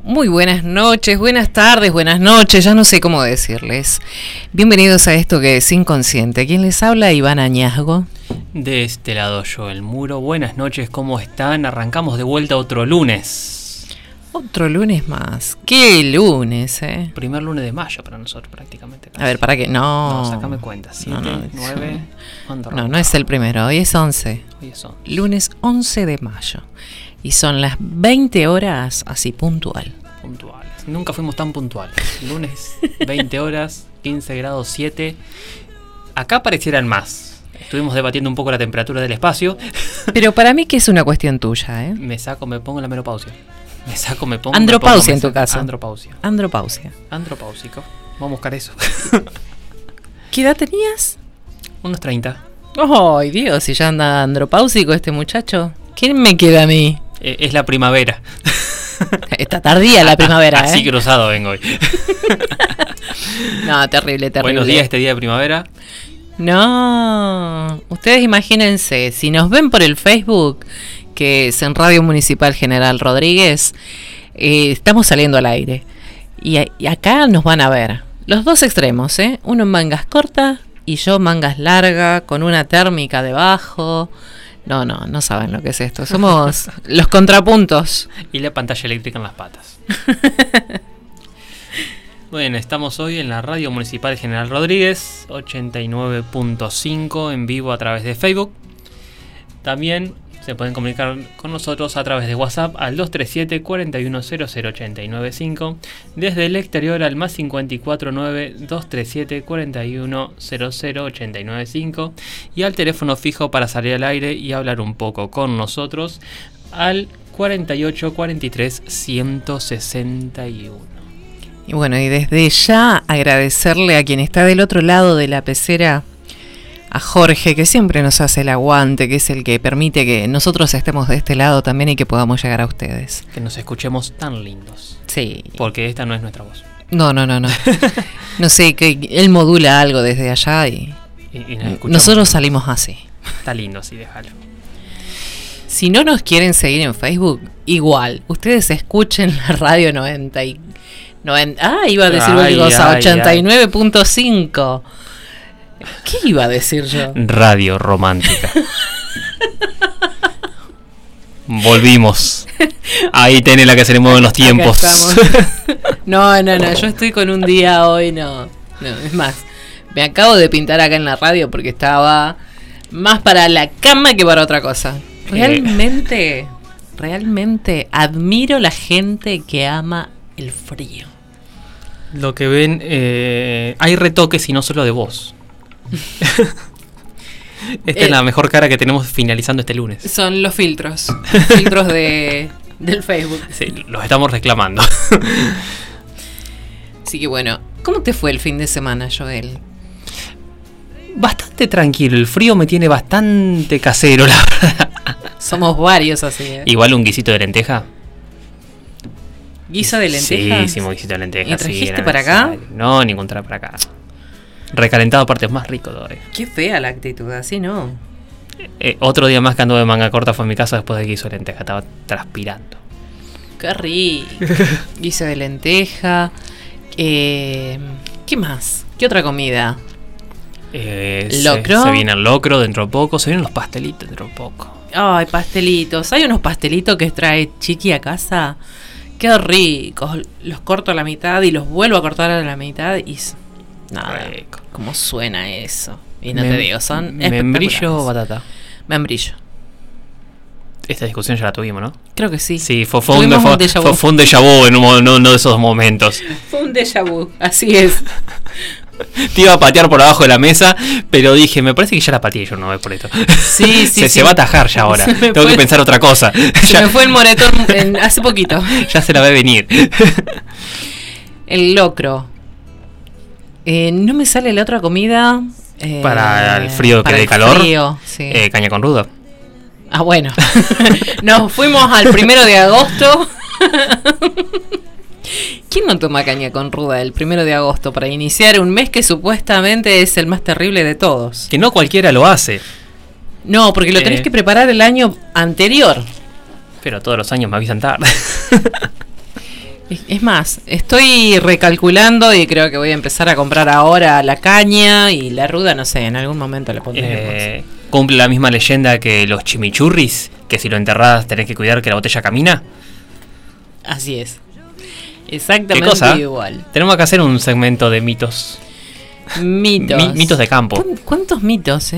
Muy buenas noches, buenas tardes, buenas noches, ya no sé cómo decirles. Bienvenidos a esto que es Inconsciente. ¿Quién les habla? Iván Añazgo. De este lado yo, el Muro. Buenas noches, ¿cómo están? Arrancamos de vuelta otro lunes. Otro lunes más. ¿Qué lunes, eh? Primer lunes de mayo para nosotros prácticamente. Casi. A ver, ¿para qué? No. No, sacame cuenta. 7, 9... No es el primero, hoy es 11. Hoy es 11. Lunes 11 de mayo. Y son las 20 horas, así puntuales. Nunca fuimos tan puntuales. Lunes, 20 horas, 15 grados 7. Acá parecieran más. Estuvimos debatiendo un poco la temperatura del espacio. Pero para mí que es una cuestión tuya, ¿eh? Me pongo la menopausia. Me pongo... Andropausia en tu caso. Andropausia. Andropáusico. Vamos a buscar eso. ¿Qué edad tenías? Unos 30. ¡Ay, Dios! Si ya anda andropáusico este muchacho. ¿Quién me queda a mí? Es la primavera. Está tardía la primavera, Así cruzado vengo hoy. No, terrible. Buenos días este día de primavera. No, ustedes imagínense, si nos ven por el Facebook, que es en Radio Municipal General Rodríguez, estamos saliendo al aire. Y acá nos van a ver. Los dos extremos, ¿eh? Uno en mangas cortas y yo mangas largas, con una térmica debajo. No saben lo que es esto. Somos los contrapuntos. Y la pantalla eléctrica en las patas. Bueno, estamos hoy en la Radio Municipal General Rodríguez, 89.5 en vivo a través de Facebook. También se pueden comunicar con nosotros a través de WhatsApp al 237-4100-895. Desde el exterior al más 549-237-4100-895. Y al teléfono fijo para salir al aire y hablar un poco con nosotros al 4843-161. Y bueno, y desde ya agradecerle a quien está del otro lado de la pecera, a Jorge, que siempre nos hace el aguante, que es el que permite que nosotros estemos de este lado también y que podamos llegar a ustedes. Que nos escuchemos tan lindos. Sí. Porque esta no es nuestra voz. No. No sé, que él modula algo desde allá y nosotros salimos así. Está lindo, sí, déjalo. Si no nos quieren seguir en Facebook, igual, ustedes escuchen la radio 90 y... iba a decir cualquier cosa, 89.5. ¿Qué iba a decir yo? Radio romántica. Volvimos. Ahí tenés la que se le mueven los tiempos. No, yo estoy con un día hoy, no, es más, me acabo de pintar acá en la radio porque estaba más para la cama que para otra cosa. Realmente admiro la gente que ama el frío. Lo que ven, hay retoques y no solo de voz. Esta es la mejor cara que tenemos finalizando este lunes. Son los filtros del Facebook. Sí, los estamos reclamando. Así que bueno, ¿cómo te fue el fin de semana, Joel? Bastante tranquilo, el frío me tiene bastante casero, la verdad. Somos varios así, ¿eh? Igual un guisito de lenteja. ¿Guiso de lentejas? Sí, hicimos guisito de lentejas. ¿Y trajiste para acá? No, ningún trae para acá. Recalentado aparte es más rico todavía. Qué fea la actitud, así no. Otro día más que ando de manga corta fue a mi casa después del guiso de lenteja. Estaba transpirando. Qué rico. Guiso de lenteja. ¿Qué más? ¿Qué otra comida? ¿Locro? Se viene el locro dentro de poco. Se vienen los pastelitos dentro de poco. Ay, pastelitos. Hay unos pastelitos que trae Chiqui a casa. Qué ricos. Los corto a la mitad y los vuelvo a cortar a la mitad y... Nada, ¿cómo suena eso? Y no te digo, son membrillo o batata. Membrillo. Esta discusión ya la tuvimos, ¿no? Creo que sí. Sí, fue un déjà vu en uno de esos momentos. Fue un déjà vu, así es. Te iba a patear por abajo de la mesa, pero dije, me parece que ya la pateé yo una vez por esto. Sí. Se va a atajar ya ahora. Tengo que pensar otra cosa. Se me fue el moretón hace poquito. Ya se la ve venir. El locro. No me sale la otra comida. Para el frío que dé calor. Frío, sí. Caña con ruda. Ah, bueno. Nos fuimos al 1 de agosto. ¿Quién no toma caña con ruda el 1 de agosto para iniciar un mes que supuestamente es el más terrible de todos? Que no cualquiera lo hace. No, porque lo tenés que preparar el año anterior. Pero todos los años me avisan tarde. Es más, estoy recalculando y creo que voy a empezar a comprar ahora la caña y la ruda, no sé, en algún momento le pondremos. ¿Cumple la misma leyenda que los chimichurris? Que si lo enterrás tenés que cuidar que la botella camina. Así es. Exactamente. ¿Qué cosa? Igual. Tenemos que hacer un segmento de mitos. Mitos. Mitos de campo. ¿Cuántos mitos,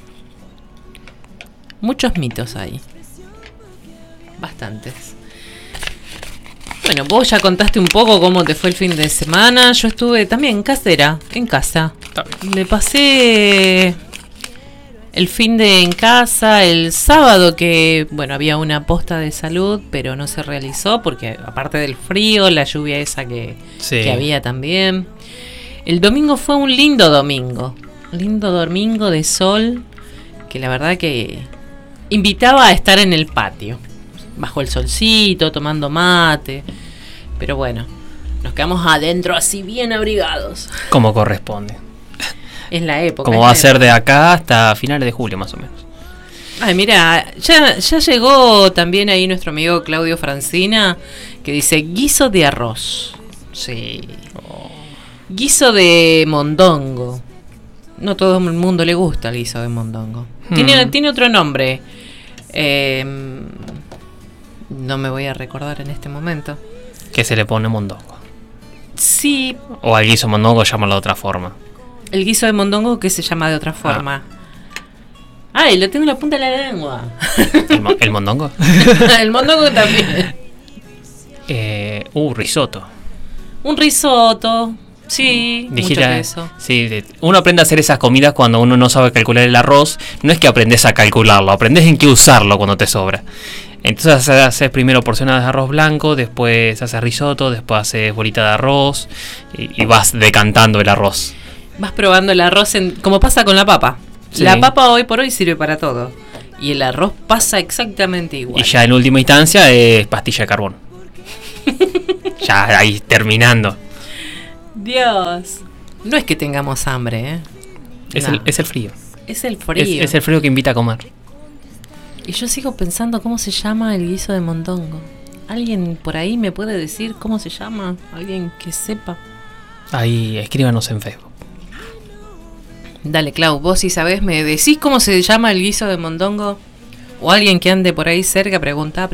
Muchos mitos hay. Bastantes. Bueno, vos ya contaste un poco cómo te fue el fin de semana. Yo estuve también casera, en casa. Me pasé el fin de en casa, el sábado que, bueno, había una posta de salud, pero no se realizó porque aparte del frío, la lluvia esa que había también. El domingo fue un lindo domingo de sol, que la verdad que invitaba a estar en el patio, bajo el solcito, tomando mate. Pero bueno, nos quedamos adentro así bien abrigados. Como corresponde. Es la época. Como va a ser de acá hasta finales de julio más o menos. Ay, mira, ya llegó también ahí nuestro amigo Claudio Francina, que dice guiso de arroz. Sí. Guiso de mondongo. No todo el mundo le gusta el guiso de mondongo. Tiene otro nombre. No me voy a recordar en este momento. ¿Qué se le pone mondongo? Sí. O al guiso mondongo llámalo de otra forma. El guiso de mondongo que se llama de otra forma. Ay, lo tengo en la punta de la lengua. ¿El mondongo? El mondongo también. Risotto. Un risotto. Sí, Dijiste, mucho queso. Sí, uno aprende a hacer esas comidas cuando uno no sabe calcular el arroz. No es que aprendes a calcularlo, aprendes en qué usarlo cuando te sobra. Entonces haces primero porciones de arroz blanco, después haces risotto, después haces bolita de arroz y vas decantando el arroz. Vas probando el arroz como pasa con la papa. Sí. La papa hoy por hoy sirve para todo. Y el arroz pasa exactamente igual. Y ya en última instancia es pastilla de carbón. Ya ahí terminando. Dios. No es que tengamos hambre, Es el frío. Es el frío. Es el frío que invita a comer. Y yo sigo pensando cómo se llama el guiso de mondongo. ¿Alguien por ahí me puede decir cómo se llama? ¿Alguien que sepa? Ahí, escríbanos en Facebook. Dale, Clau, vos si sabés, ¿me decís cómo se llama el guiso de mondongo? O alguien que ande por ahí cerca, pregunta.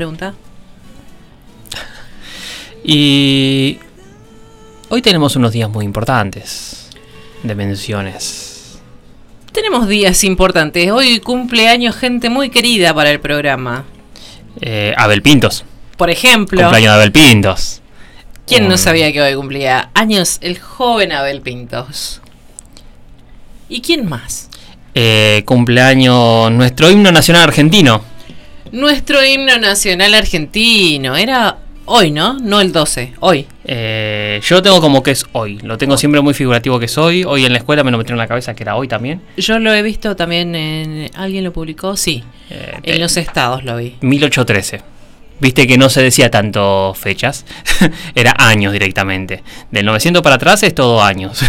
Y hoy tenemos unos días muy importantes de menciones. Tenemos días importantes. Hoy cumpleaños gente muy querida para el programa. Abel Pintos. Por ejemplo. Cumpleaños de Abel Pintos. ¿Quién no sabía que hoy cumplía años el joven Abel Pintos? ¿Y quién más? Cumpleaños nuestro himno nacional argentino. Nuestro himno nacional argentino. Era hoy, ¿no? No el 12, hoy. Yo lo tengo como que es hoy. Lo tengo siempre muy figurativo que es hoy. Hoy en la escuela me lo metieron en la cabeza que era hoy también. Yo lo he visto también ¿alguien lo publicó? Sí. En los estados lo vi. 1813. Viste que no se decía tanto fechas. Era años directamente. Del 900 para atrás es todo años.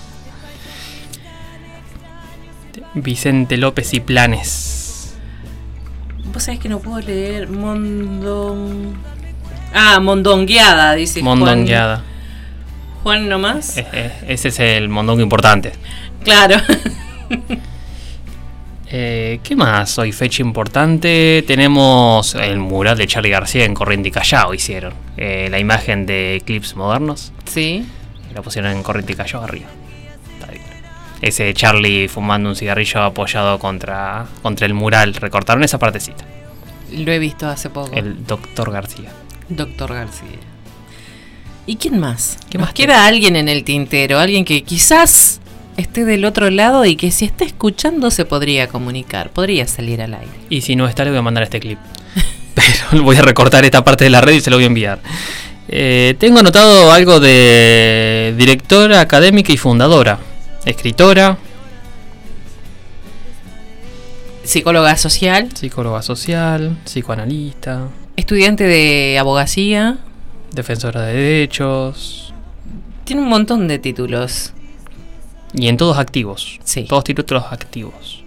Vicente López y Planes. Vos sabés que no puedo leer mondongueada, dice Mondongueada. Juan nomás. Ese es el mondongo importante. Claro. ¿Qué más? Hoy fecha importante. Tenemos el mural de Charly García en Corriente y Callao. Hicieron la imagen de clips modernos. Sí. La pusieron en Corriente y Callao arriba. Está bien. Ese Charly fumando un cigarrillo apoyado contra el mural. Recortaron esa partecita. Lo he visto hace poco. El Doctor García. Doctor García. ¿Y quién más? ¿Nos queda alguien en el tintero? Alguien que quizás esté del otro lado y que si está escuchando se podría comunicar, podría salir al aire. Y si no está, le voy a mandar este clip. Pero voy a recortar esta parte de la red y se lo voy a enviar. Tengo anotado algo de directora académica y fundadora. Escritora. Psicóloga social. Psicoanalista. Estudiante de abogacía. Defensora de derechos. Tiene un montón de títulos. Y en todos activos. Sí. Todos títulos activos.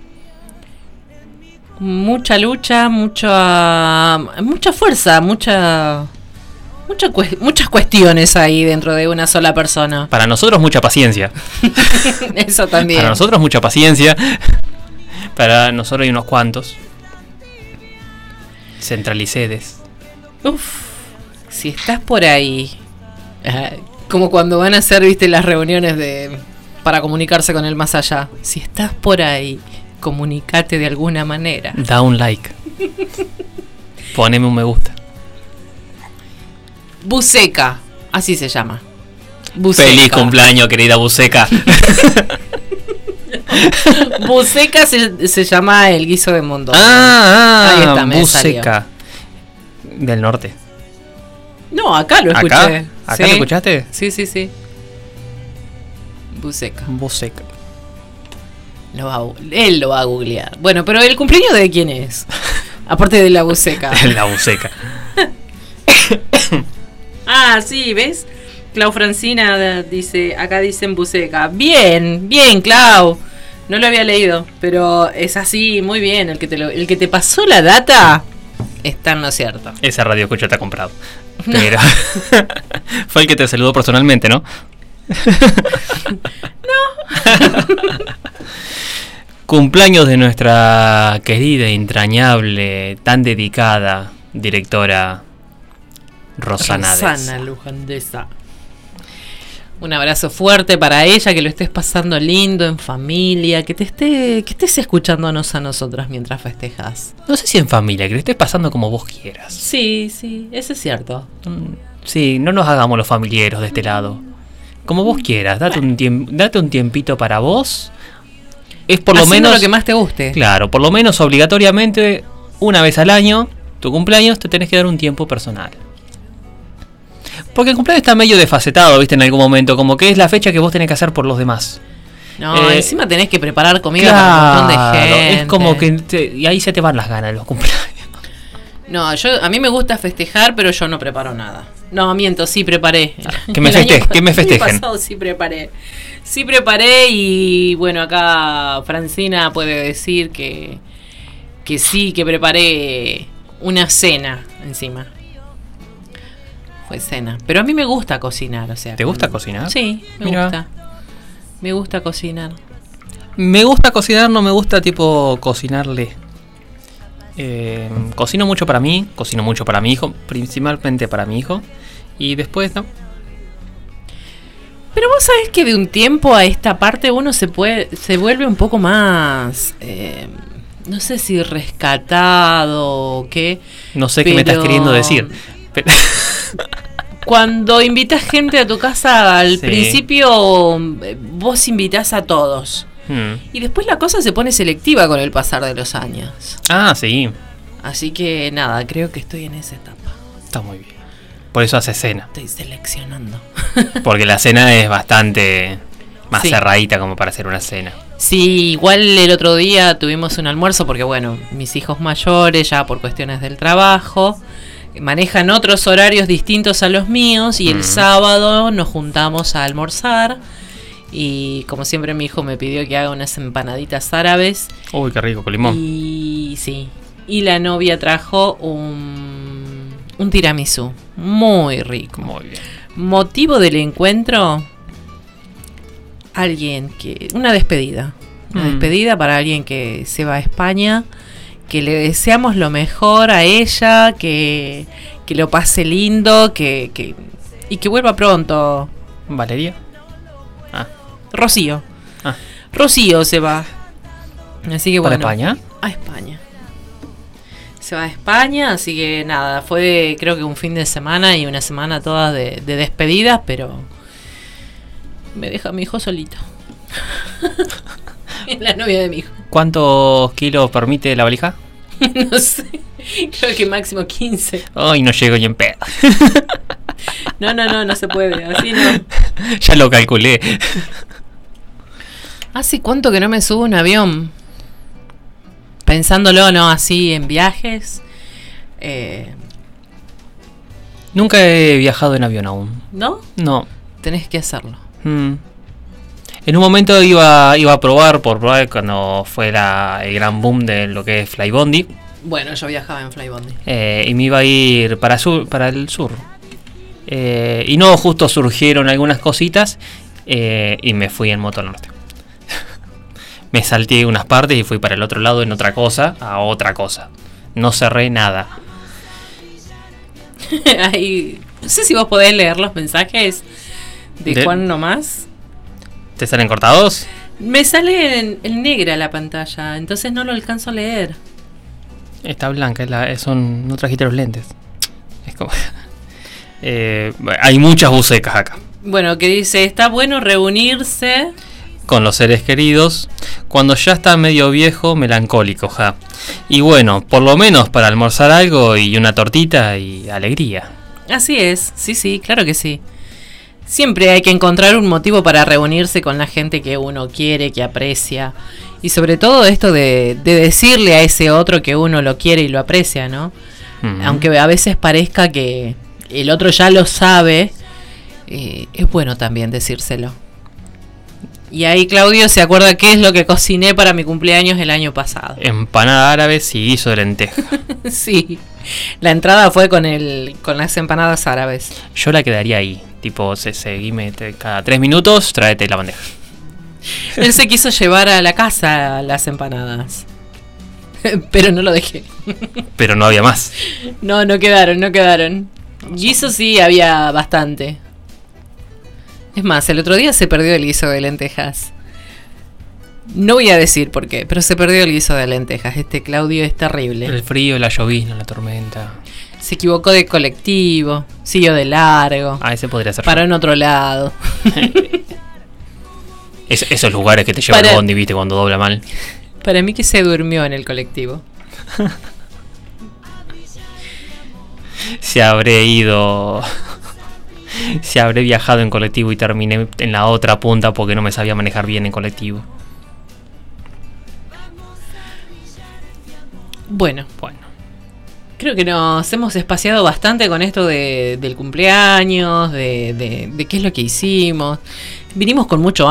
Mucha lucha, mucha fuerza, mucha Muchas cuestiones ahí dentro de una sola persona. Para nosotros mucha paciencia. Eso también. Para nosotros mucha paciencia. Para nosotros hay unos cuantos. Centralicedes. Uf, si estás por ahí, como cuando van a hacer, viste, las reuniones para comunicarse con el más allá. Si estás por ahí, comunicate de alguna manera. Da un like. Poneme un me gusta. Buceca, así se llama. Buceca. Feliz cumpleaños, querida Buceca. Buceca se llama el guiso de Mondongo. Ahí está, me Buceca. Del norte. No, acá lo escuché. ¿Acá ¿Sí? lo escuchaste? Sí. Buceca. Él lo va a googlear. Bueno, pero ¿el cumpleaños de quién es? Aparte de la Buceca. La Buceca. Sí, ¿ves? Clau Francina dice, acá dicen Buceca. Bien, Clau. No lo había leído, pero es así, muy bien. El que te pasó la data está en lo cierto. Esa radio escucha te ha comprado. Pero fue el que te saludó personalmente, ¿no? No. Cumpleaños de nuestra querida, entrañable, tan dedicada directora Rosana Lujandesa. Un abrazo fuerte para ella, que lo estés pasando lindo en familia, que estés escuchándonos a nosotras mientras festejas. No sé si en familia, que lo estés pasando como vos quieras. Sí, eso es cierto. Sí, no nos hagamos los familiares de este lado. Como vos quieras, date un tiempito para vos. Es por lo menos lo que más te guste. Claro, por lo menos obligatoriamente una vez al año, tu cumpleaños, te tenés que dar un tiempo personal. Porque el cumpleaños está medio desfacetado, viste, en algún momento, como que es la fecha que vos tenés que hacer por los demás. No, encima tenés que preparar comida para un montón de gente. Es como que y ahí se te van las ganas de los cumpleaños. No, a mí me gusta festejar, pero yo no preparo nada. No, miento, sí preparé. Que me festejen. El año pasado sí preparé. Sí preparé y bueno, acá Francina puede decir que sí, que preparé una cena encima. Fue cena. Pero a mí me gusta cocinar, o sea. ¿Te gusta cocinar? Sí, me gusta. Me gusta cocinar. Me gusta cocinar, no me gusta tipo cocinarle. Cocino mucho para mí, cocino mucho para mi hijo, principalmente para mi hijo. Y después no. Pero vos sabés que de un tiempo a esta parte uno se vuelve un poco más, no sé si rescatado o qué. No sé qué me estás queriendo decir. Cuando invitas gente a tu casa, al principio vos invitás a todos. Y después la cosa se pone selectiva con el pasar de los años. Sí. Así que nada, creo que estoy en esa etapa. Está muy bien. Por eso hace cena. Estoy seleccionando. Porque la cena es bastante más cerradita como para hacer una cena. Sí, igual el otro día tuvimos un almuerzo porque bueno, mis hijos mayores ya por cuestiones del trabajo manejan otros horarios distintos a los míos y el sábado nos juntamos a almorzar y como siempre mi hijo me pidió que haga unas empanaditas árabes. Uy, qué rico, con limón. Y la novia trajo un tiramisú muy rico. Muy bien. Motivo del encuentro, una despedida. Una despedida para alguien que se va a España, que le deseamos lo mejor a ella, que lo pase lindo, y que vuelva pronto. ¿Valeria? Rocío. Rocío se va. Así que bueno. ¿Para España? A España. Se va a España, así que nada, fue creo que un fin de semana y una semana toda de despedidas, pero me deja a mi hijo solito. La novia de mi hijo. ¿Cuántos kilos permite la valija? No sé, creo que máximo 15. Ay, no llego ni en pedo. No se puede, así no. Ya lo calculé. ¿Hace cuánto que no me subo a un avión? Pensándolo, ¿no? Así en viajes. Nunca he viajado en avión aún. ¿No? No. Tenés que hacerlo. En un momento iba a probar cuando fue el gran boom de lo que es Flybondi. Bueno, yo viajaba en Flybondi. Y me iba a ir para el sur. Y no, justo surgieron algunas cositas y me fui en moto al norte. Me salté unas partes y fui para el otro lado en otra cosa, a otra cosa. No cerré nada. Ahí, no sé si vos podés leer los mensajes de Juan nomás. ¿Te salen cortados? Me sale en negra la pantalla, entonces no lo alcanzo a leer. Está blanca, no trajiste los lentes. Es como... hay muchas bucecas acá. Bueno, que dice, está bueno reunirse con los seres queridos cuando ya está medio viejo, melancólico, ja. Y bueno, por lo menos para almorzar algo y una tortita y alegría. Así es, sí, claro que sí. Siempre hay que encontrar un motivo para reunirse con la gente que uno quiere, que aprecia. Y sobre todo esto de decirle a ese otro que uno lo quiere y lo aprecia, ¿no? Uh-huh. Aunque a veces parezca que el otro ya lo sabe, es bueno también decírselo. Y ahí Claudio se acuerda qué es lo que cociné para mi cumpleaños el año pasado. Empanada árabe y guiso de lenteja. Sí, la entrada fue con las empanadas árabes. Yo la quedaría ahí, tipo, seguime cada 3 minutos, tráete la bandeja. Él se quiso llevar a la casa las empanadas, pero no lo dejé. Pero no había más. No quedaron. Guiso sí había bastante. Es más, el otro día se perdió el guiso de lentejas. No voy a decir por qué, pero se perdió el guiso de lentejas. Este Claudio es terrible. El frío, la llovizna, la tormenta. Se equivocó de colectivo, siguió de largo. Ese podría ser. Paró en otro lado. Esos lugares que te lleva el bondi, viste, cuando dobla mal. Para mí que se durmió en el colectivo. Se habré viajado en colectivo y terminé en la otra punta porque no me sabía manejar bien en colectivo. Bueno. Creo que nos hemos espaciado bastante con esto del cumpleaños, de qué es lo que hicimos. Vinimos con mucho